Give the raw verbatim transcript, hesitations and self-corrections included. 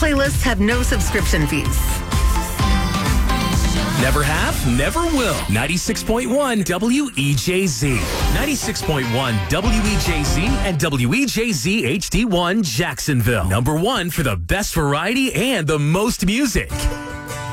playlists have no subscription fees. Never have, never will. ninety-six point one W E J Z. ninety-six point one W E J Z and W E J Z H D one Jacksonville. Number one for the best variety and the most music.